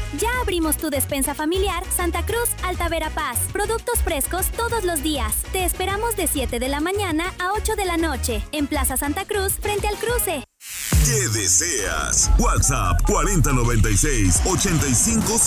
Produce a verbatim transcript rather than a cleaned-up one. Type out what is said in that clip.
Ya abrimos tu despensa familiar Santa Cruz Alta Verapaz. Productos frescos todos los días. Te esperamos de siete de la mañana a ocho de la noche en Plaza Santa Cruz frente al cruce. ¿Qué deseas? WhatsApp cuarenta noventa y seis ochenta y cinco